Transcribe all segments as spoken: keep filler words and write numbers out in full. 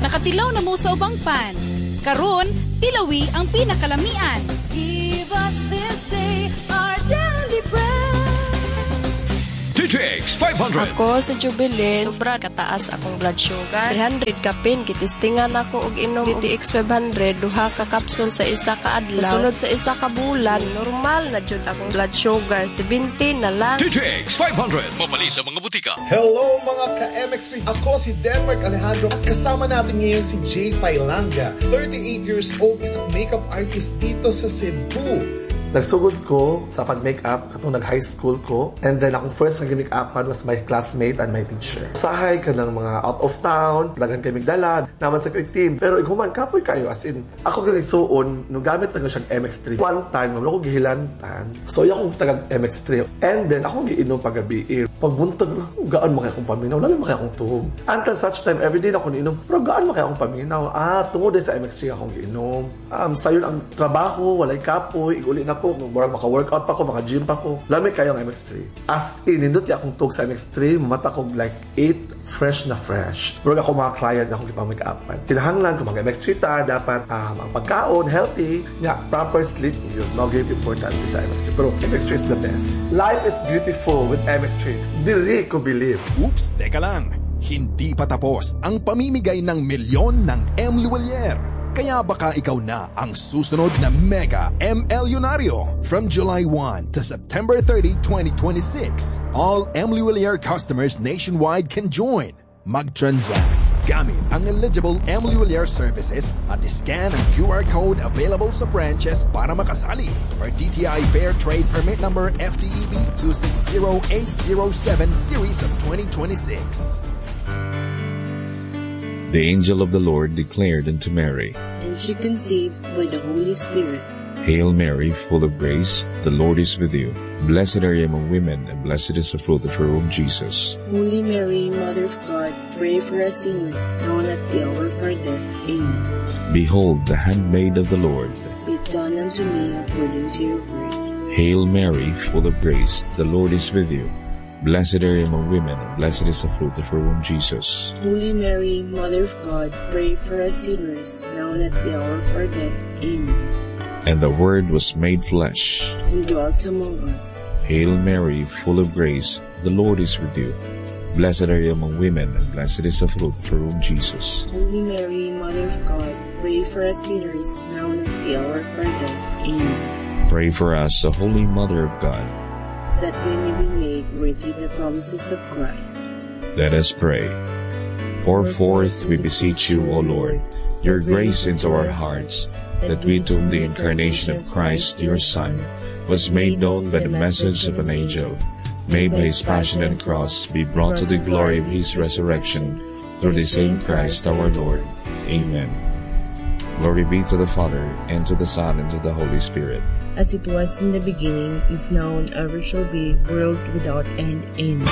nakatilaw na mo sa ubang pan. Karon, tilawi ang pinakalamian. Give us this day our daily bread. T J X five hundred. Ako sa Jubilee, sobra kataas akong blood sugar. three hundred kapin, kitistingan ako og inom D T X five hundred, duha ka kapsul sa isa ka adlaw. Sunod sa isa ka bulan, normal na jud akong blood sugar, seventy na lang. T J X five hundred, mamali sa mga butika. Hello mga ka-M X three, ako si Denmark Alejandro at kasama natin ngayon si Jay Pailanga, thirty-eight years old, isang makeup artist dito sa Cebu. Nagsugod ko sa pag-makeup katong nag-high school ko, and then akong first nag-makeupan was my classmate and my teacher. Sahay ka ng mga out of town, lagan kay Migdala, naman sa quick team. Pero iguman, kapoy kayo, as in, ako ganyan suon, nung gamit na siyang M X three. One time, naman ako gihilantan. So, yung akong taga-M X three. And then, akong giinom pag-gabi. Pagbuntag, gaan mo kaya akong paminaw, lamin mo kaya akong tuhog. Until such time, everyday na ako niinom, pero gaan mo kaya akong paminaw. Ah, tungod din sa M X three akong giinom. Um, sayon ang trabaho, walay kapoy, iguli na ko, maka-workout pa ko, maka-gym pa ko. Lamig kayo ang M X three. As in, nindot niya akong tug sa M X three, mata ko like eight, fresh na fresh. Pero ako mga client na akong ipang-make-upan. Kinahanglan kung mag-M X three ta, dapat um, ang pagkaon, healthy, nga, proper sleep, yun, no game important sa M X three. Pero M X three is the best. Life is beautiful with M X three. Diri ko believe. Oops, teka lang. Hindi pa tapos ang pamimigay ng milyon ng M. Luwalier. Kaya baka ikaw na ang susunod na Mega MElyonaryo. From July first to September thirtieth, twenty twenty-six, all M. Luwalier customers nationwide can join. Mag-transact gamit ang eligible M. Luwalier services at scan ang Q R code available sa branches para makasali. For D T I Fair Trade Permit Number F T E B two six zero eight zero seven Series of twenty twenty-six. The angel of the Lord declared unto Mary, and she conceived by the Holy Spirit. Hail Mary, full of grace, the Lord is with you. Blessed are you among women, and blessed is the fruit of her womb, Jesus. Holy Mary, Mother of God, pray for us sinners, now and at the hour of our death. Amen. Behold, the handmaid of the Lord. Be done unto me according to your word. Hail Mary, full of grace, the Lord is with you. Blessed are you among women, and blessed is the fruit of her womb, Jesus. Holy Mary, Mother of God, pray for us sinners, now and at the hour of our death. Amen. And the Word was made flesh, and dwelt among us. Hail Mary, full of grace, the Lord is with you. Blessed are you among women, and blessed is the fruit of her womb, Jesus. Holy Mary, Mother of God, pray for us sinners, now and at the hour of our death. Amen. Pray for us, the Holy Mother of God, that we may be made worthy of the promises of Christ. Let us pray. Pour forth, we beseech you, O Lord, your grace into our hearts, that we to whom the incarnation of Christ, your Son, was made known by the message of an angel, may by his passion and cross be brought to the glory of his resurrection, through the same Christ our Lord. Amen. Glory be to the Father, and to the Son, and to the Holy Spirit, as it was in the beginning, is now, and ever shall be, world without end. Amen.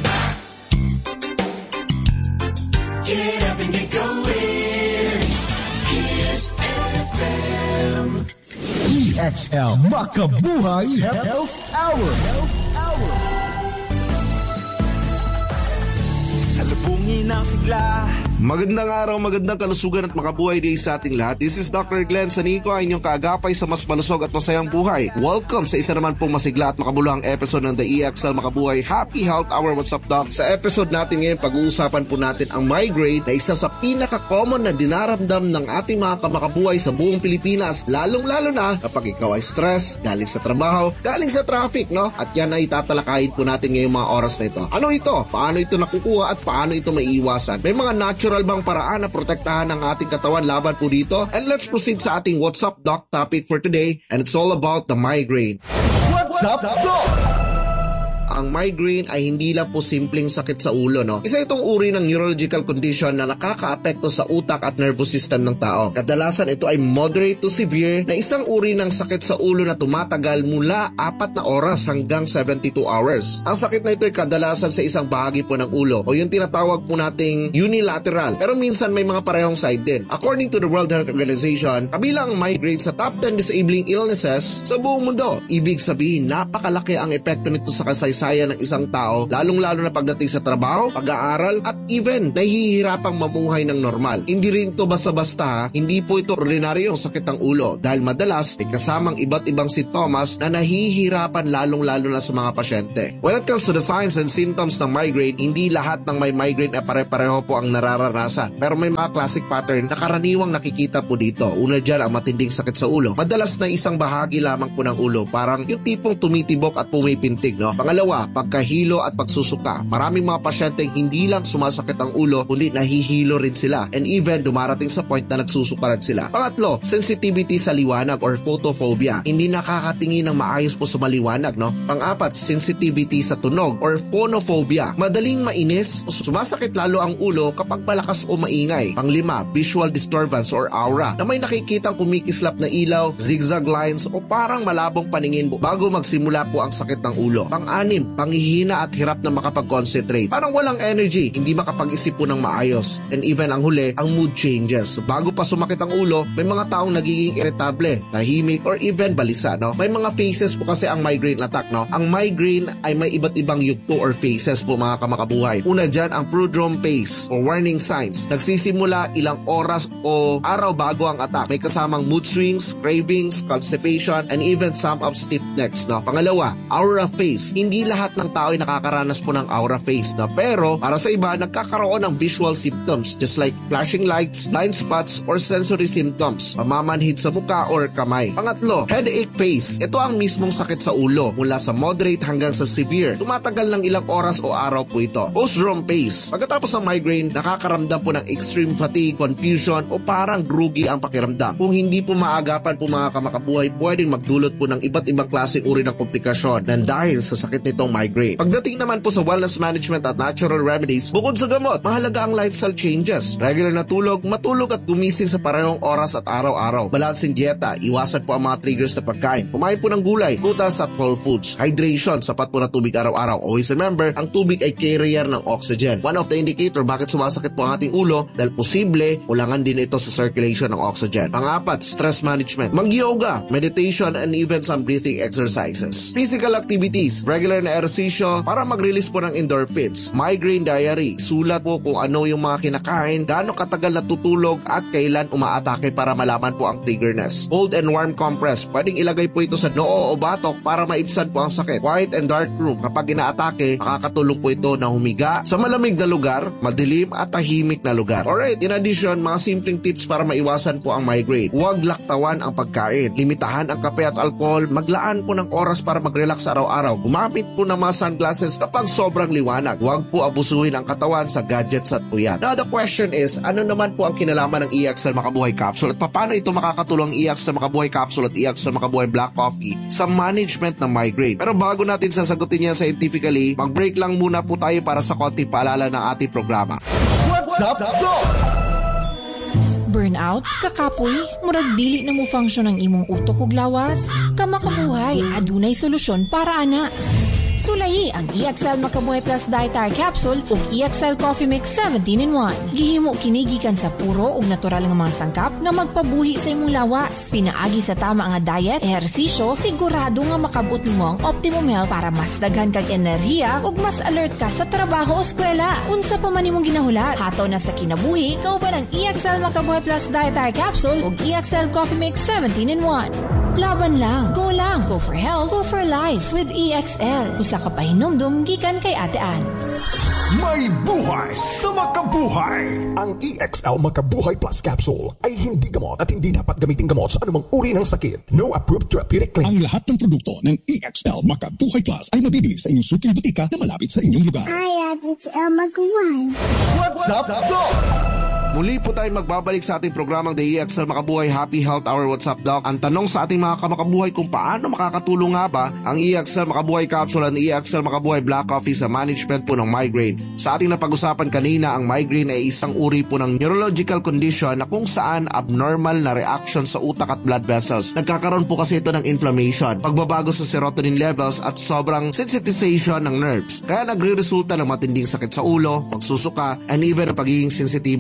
Get up and get going. Kiss F M. E X L Makabuhay Health Hour. Health Hour. Salubungin ang sigla. Magandang araw, magandang kalusugan at makabuhay din sa ating lahat. This is Doctor Glenn Sanico, ang inyong kaagapay sa mas malusog at masayang buhay. Welcome sa isa naman pong masigla at makabuluhang episode ng The E X L Makabuhay Happy Health Hour. What's up, Doc? Sa episode natin ngayon, pag-uusapan po natin ang migraine na isa sa pinaka-common na dinaramdam ng ating mga kamakabuhay sa buong Pilipinas, lalong-lalo na kapag ikaw ay stress, galing sa trabaho, galing sa traffic, no? At yan ay tatalakayin po natin ngayong mga oras na ito. Ano ito? Paano ito nakukuha at paano ito maiiwasan? May mga natural bang paraan na protektahan ang ating katawan laban po dito? And let's proceed sa ating What's Up Doc topic for today, and it's all about the migraine. What's Up Doc? Ang migraine ay hindi lang po simpleng sakit sa ulo, no? Isa itong uri ng neurological condition na nakakaapekto sa utak at nervous system ng tao. Kadalasan ito ay moderate to severe na isang uri ng sakit sa ulo na tumatagal mula apat na oras hanggang seventy-two hours. Ang sakit na ito ay kadalasan sa isang bahagi po ng ulo o yung tinatawag po nating unilateral, pero minsan may mga parehong side din. According to the World Health Organization, kabilang ang migraine sa top ten disabling illnesses sa buong mundo. Ibig sabihin, napakalaki ang epekto nito sa kasaysayan kasaysayan ng isang tao, lalong-lalo na pagdating sa trabaho, pag-aaral, at even nahihirapang mamuhay ng normal. Hindi rin to basta-basta ha, hindi po ito ordinaryong sakit ng ulo dahil madalas may kasamang iba't ibang sintomas na nahihirapan lalong-lalo na sa mga pasyente. When it comes to the signs and symptoms ng migraine, hindi lahat ng may migraine ay pare-pareho po ang nararanasan. Pero may mga classic pattern na karaniwang nakikita po dito. Una dyan ang matinding sakit sa ulo. Madalas na isang bahagi lamang po ng ulo, parang yung tipong tumitibok at pumipintig, no? Pangalawa, pagkahilo at pagsusuka. Maraming mga pasyente hindi lang sumasakit ang ulo, kundi nahihilo rin sila. And even dumarating sa point na nagsusuka rin sila. Pangatlo, sensitivity sa liwanag or photophobia. Hindi nakakatingin ng maayos po sa maliwanag, no? Pang-apat, sensitivity sa tunog or phonophobia. Madaling mainis o sumasakit lalo ang ulo kapag malakas o maingay. Panglima, visual disturbance or aura, na may nakikitang kumikislap na ilaw, zigzag lines o parang malabong paningin bago magsimula po ang sakit ng ulo. Pang-anim, panghihina at hirap na makapag-concentrate. Parang walang energy, hindi makapag-isip po ng maayos. And even ang huli, ang mood changes. Bago pa sumakit ang ulo, may mga taong nagiging irritable, tahimik or even balisa, no? May mga phases po kasi ang migraine attack, no? Ang migraine ay may iba't ibang yugto or phases po mga kamakabuhay. Una dyan ang prodrome phase or warning signs. Nagsisimula ilang oras o araw bago ang attack. May kasamang mood swings, cravings, constipation, and even some of stiff necks, no? Pangalawa, aura phase. Hindi lahat ng tao ay nakakaranas po ng aura phase, no? Pero para sa iba, nagkakaroon ng visual symptoms just like flashing lights, blind spots, or sensory symptoms. Pamamanhid sa muka or kamay. Pangatlo, headache phase. Ito ang mismong sakit sa ulo mula sa moderate hanggang sa severe. Tumatagal ng ilang oras o araw po ito. Postdrome phase. Pagkatapos ng migraine, nakakaramdam po ng extreme fatigue, confusion, o parang groggy ang pakiramdam. Kung hindi po maagapan po mga kamakabuhay, pwedeng magdulot po ng iba't ibang klaseng uri ng komplikasyon ng dahil sa sakit nitong migraine. Pagdating naman po sa wellness management at natural remedies, bukod sa gamot, mahalaga ang lifestyle changes. Regular na tulog, matulog at gumising sa parehong oras at araw-araw. Balansing dieta, iwasan po ang mga triggers na pagkain. Kumain po ng gulay, prutas at whole foods. Hydration, sapat po na tubig araw-araw. Always remember, ang tubig ay carrier ng oxygen. One of the indicator bakit sumasakit po ang ating ulo dahil posible kulangan din ito sa circulation ng oxygen. Pang-apat, stress management. Mag-yoga, meditation, and even some breathing exercises. Physical activities, regular na ehersisyo para mag-release po ng endorphins. Migraine diary, sulat po kung ano yung mga kinakain, gaano katagal natutulog at kailan umaatake para malaman po ang triggerness. Cold and warm compress, pwedeng ilagay po ito sa noo o batok para maibsan po ang sakit. Quiet and dark room, kapag inaatake, makakatulong po ito na humiga sa malamig na lugar, madilim at tahimik na lugar. Alright, in addition, mga simpleng tips para maiwasan po ang migraine. Huwag laktawan ang pagkain, limitahan ang kape at alcohol, maglaan po ng oras para mag-relax araw-araw, gumamit po ng mga sunglasses kapag sobrang liwanag, huwag po abusuhin ang katawan sa gadgets at puyat. Now the question is, ano naman po ang kinalaman ng E X L Makabuhay Capsule at paano ito makakatulong ang E X L Makabuhay Capsule at E X L Makabuhay Black Coffee sa management ng migraine? Pero bago natin sasagutin yan scientifically, mag-break lang muna po tayo para sa konting paalala ng ating programa. What's up, Doc? Burnout, kakapoy, murag dili na mo function ang imong utok ug lawas. Kamakabuhay, adunay solusyon para ana. Sulayi ang E X L Makabuhay Plus Dietary Capsule ug E X L Coffee Mix seventeen in one. Gihimo kinigikan sa puro ug natural nga mga sangkap nga magpabuhi sa imong lawas. Pinaagi sa tama nga diet, ehersisyo, sigurado nga makabot nimo ang optimum health para mas daghan kag enerhiya ug mas alert ka sa trabaho o eskwela. Unsa pa man imong ginahulat, hataw na sa kinabuhi, kauban ang E X L Makabuhay Plus Dietary Capsule ug E X L Coffee Mix seventeen in one. Laban lang, go lang, go for health, go for life with E X L. Usa ka pahinumdum gikan kay Ate Ann. May buhay sa makabuhay! Ang E X L Makabuhay Plus Capsule ay hindi gamot at hindi dapat gamitin gamot sa anumang uri ng sakit. No approved therapeutic claim. Ang lahat ng produkto ng E X L Makabuhay Plus ay mabibili sa inyong suking butika na malapit sa inyong lugar. Hi, it's El Makabuhay. What's up, Doc? Muli po tayo magbabalik sa ating programang The E X L Makabuhay Happy Health Hour. What's up, Doc? Ang tanong sa ating mga kamakabuhay kung paano makakatulong nga ba ang E X L Makabuhay Capsule at E X L Makabuhay Black Coffee sa management po ng migraine. Sa ating napag-usapan kanina, ang migraine ay isang uri po ng neurological condition na kung saan abnormal na reaction sa utak at blood vessels. Nagkakaroon po kasi ito ng inflammation, pagbabago sa serotonin levels at sobrang sensitization ng nerves. Kaya nagre-resulta ng matinding sakit sa ulo, pagsusuka, and even ang pagiging sensitibo sa liwanag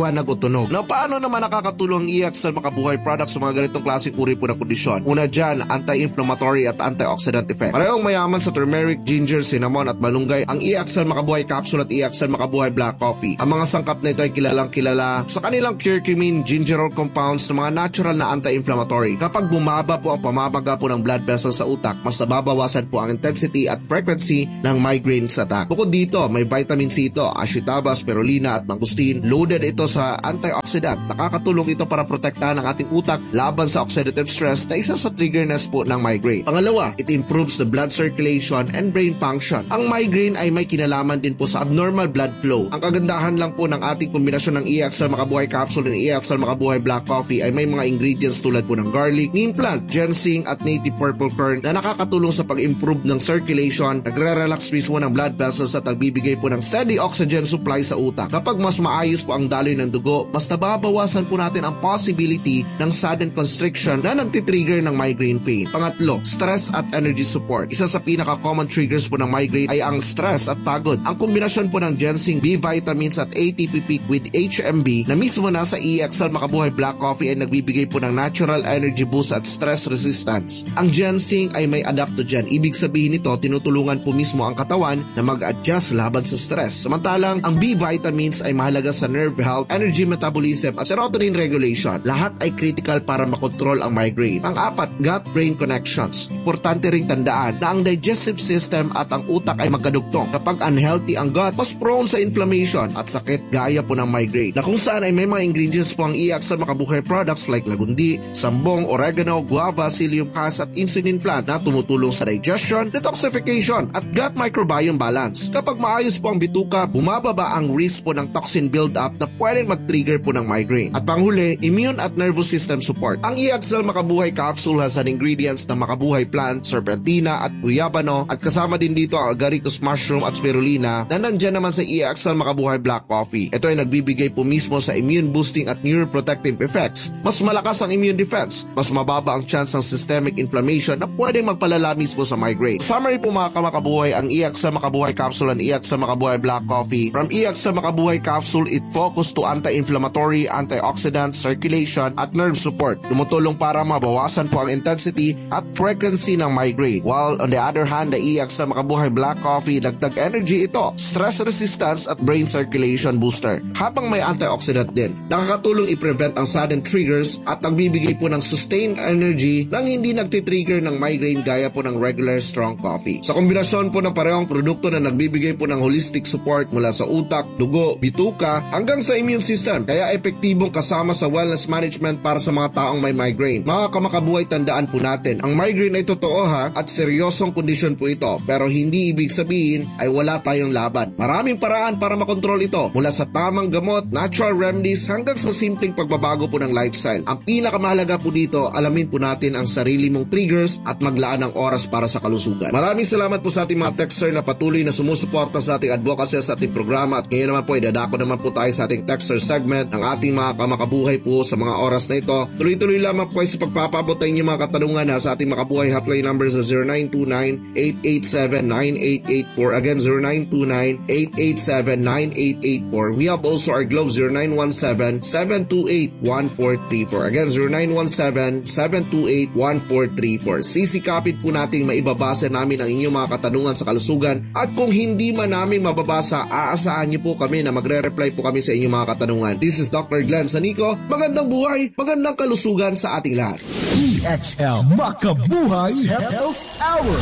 liwanag o tunog. Na paano naman nakakatulong ang E X L Makabuhay products sa mga ganitong klaseng uri po ng kondisyon? Una dyan, anti-inflammatory at antioxidant effect. Parehong mayaman sa turmeric, ginger, cinnamon at malunggay ang E X L Makabuhay capsule at E X L Makabuhay black coffee. Ang mga sangkap na ito ay kilalang kilala sa kanilang curcumin, gingerol compounds na mga natural na anti-inflammatory. Kapag bumaba po ang pamabaga po ng blood vessels sa utak, mas nababawasan po ang intensity at frequency ng migraines attack. Bukod dito, may vitamin C ito, ashitaba, spirulina at mangustin. Loaded ito sa antioxidant. Nakakatulong ito para protektahan ang ating utak laban sa oxidative stress na isa sa triggerness po ng migraine. Pangalawa, it improves the blood circulation and brain function. Ang migraine ay may kinalaman din po sa abnormal blood flow. Ang kagandahan lang po ng ating kombinasyon ng E X L Makabuhay capsule and E X L Makabuhay black coffee ay may mga ingredients tulad po ng garlic, neem plant, ginseng at native purple fern na nakakatulong sa pag-improve ng circulation, nagre-relax mismo ng blood vessels at nagbibigay po ng steady oxygen supply sa utak. Kapag mas maayos po ang daloy ng dugo, mas nababawasan po natin ang possibility ng sudden constriction na nagtitrigger ng migraine pain. Pangatlo, stress at energy support. Isa sa pinaka-common triggers po ng migraine ay ang stress at pagod. Ang kombinasyon po ng ginseng, B vitamins at A T P peak with H M B na mismo nasa E X L Makabuhay black coffee ay nagbibigay po ng natural energy boost at stress resistance. Ang ginseng ay may adaptogen. Ibig sabihin nito, tinutulungan po mismo ang katawan na mag-adjust laban sa stress. Samantalang ang B vitamins ay mahalaga sa nerve health, energy metabolism at serotonin regulation. Lahat ay critical para makontrol ang migraine. Ang apat, gut-brain connections. Importante ring tandaan na ang digestive system at ang utak ay magkadugtong. Kapag unhealthy ang gut, mas prone sa inflammation at sakit gaya po ng migraine. Na kung saan ay may mga ingredients po ang E X L Makabuhay products like lagundi, sambong, oregano, guava, psyllium husk at insulin plant na tumutulong sa digestion, detoxification at gut microbiome balance. Kapag maayos po ang bituka, bumababa ang risk po ng toxin build-up na pwedeng mag-trigger po ng migraine. At panghuli, immune at nervous system support. Ang E X L Makabuhay capsule has an ingredients na makabuhay plant, serpentina at guyabano at kasama din dito ang agaricus mushroom at spirulina na nandyan naman sa E X L Makabuhay black coffee. Ito ay nagbibigay po mismo sa immune boosting at neuroprotective effects. Mas malakas ang immune defense, mas mababa ang chance ng systemic inflammation na pwedeng magpalala mismo sa migraine. Summary po mga kamakabuhay, ang E X L Makabuhay capsule and E X L Makabuhay black coffee. From E X L Makabuhay capsule, it focused to anti-inflammatory, antioxidant, circulation at nerve support. Tumutulong para mabawasan po ang intensity at frequency ng migraine. While on the other hand, the E X L Makabuhay black coffee, dagdag energy ito, stress resistance at brain circulation booster. Habang may antioxidant din, nakakatulong i-prevent ang sudden triggers at nagbibigay po ng sustained energy nang hindi nagtitrigger ng migraine gaya po ng regular strong coffee. Sa kombinasyon po ng parehong produkto na nagbibigay po ng holistic support mula sa utak, dugo, bituka hanggang sa immune system, kaya epektibong kasama sa wellness management para sa mga taong may migraine. Mga kamakabuhay, tandaan po natin, ang migraine ay totoo ha at seryosong kondisyon po ito, pero hindi ibig sabihin ay wala tayong laban. Maraming paraan para makontrol ito, mula sa tamang gamot, natural remedies hanggang sa simpleng pagbabago po ng lifestyle. Ang pinakamahalaga po dito, alamin po natin ang sarili mong triggers at maglaan ng oras para sa kalusugan. Maraming salamat po sa ating mga texter na patuloy na sumusuporta sa ating advocacy sa ating programa, at ngayon naman po ay dadako naman po tayo sa ating texter segment ng ating mga kamakabuhay po sa mga oras na ito. Tuloy-tuloy lamang po kayo sa pagpapabot ng inyong mga katanungan na sa ating makabuhay hotline number sa zero nine two nine, eight eight seven, nine eight eight four. Again, zero nine two nine, eight eight seven, nine eight eight four. We have also our Globe zero nine one seven, seven two eight, one four three four. Again, zero nine one seven, seven two eight, one four three four. Sisikapit po nating maibabasa namin ang inyong mga katanungan sa kalusugan, at kung hindi man namin mababasa, aasahan niyo po kami na magre-reply po kami sa inyong mga katanungan. This is Doctor Glenn Sanico. Magandang buhay, magandang kalusugan sa ating lahat. E X L Makabuhay Health Hour.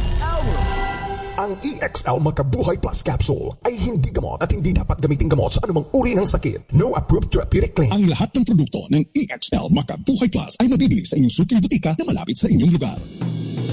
Ang E X L Makabuhay Plus Capsule ay hindi gamot at hindi dapat gamitin gamot sa anumang uri ng sakit. No approved therapeutic claim. Ang lahat ng produkto ng E X L Makabuhay Plus ay mabibili sa inyong suking butika na malapit sa inyong lugar.